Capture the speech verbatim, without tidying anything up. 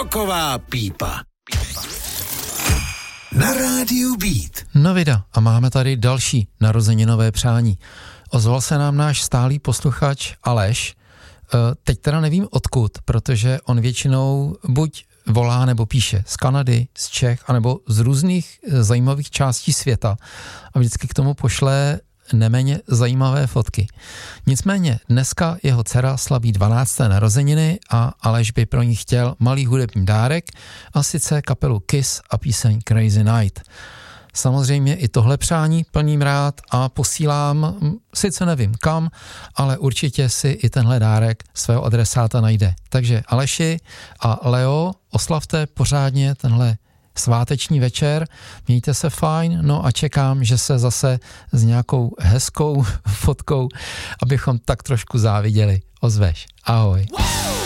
Roková pípa. Na rádiu Beat. No vida, a máme tady další narozeninové přání. Ozval se nám náš stálý posluchač Aleš. Teď teda nevím odkud, protože on většinou buď volá nebo píše z Kanady, z Čech, anebo z různých zajímavých částí světa a vždycky k tomu pošle neméně zajímavé fotky. Nicméně dneska jeho dcera slaví dvanácté narozeniny a Aleš by pro ní chtěl malý hudební dárek, a sice kapelu Kiss a píseň Crazy Night. Samozřejmě i tohle přání plním rád a posílám, sice nevím kam, ale určitě si i tenhle dárek svého adresáta najde. Takže Aleši a Leo, oslavte pořádně tenhle sváteční večer, mějte se fajn, no a čekám, že se zase s nějakou hezkou fotkou, abychom tak trošku záviděli, ozveš. Ahoj.